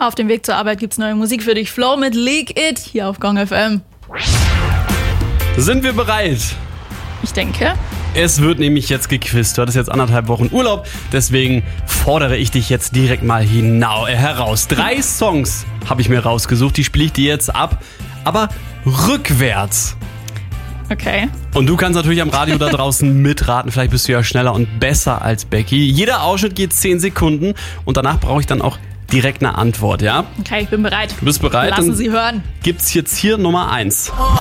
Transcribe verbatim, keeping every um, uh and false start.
Auf dem Weg zur Arbeit gibt's neue Musik für dich. Flow mit Leak It hier auf Gong F M. Sind wir bereit? Ich denke. Es wird nämlich jetzt gequizt. Du hattest jetzt anderthalb Wochen Urlaub, deswegen fordere ich dich jetzt direkt mal hinau, äh, heraus. Drei Songs habe ich mir rausgesucht, die spiele ich dir jetzt ab, aber rückwärts. Okay. Und du kannst natürlich am Radio da draußen mitraten, vielleicht bist du ja schneller und besser als Becky. Jeder Ausschnitt geht zehn Sekunden und danach brauche ich dann auch direkt eine Antwort, ja? Okay, ich bin bereit. Du bist bereit? Lassen Dann Sie hören. Gibt's jetzt hier Nummer eins. Oh,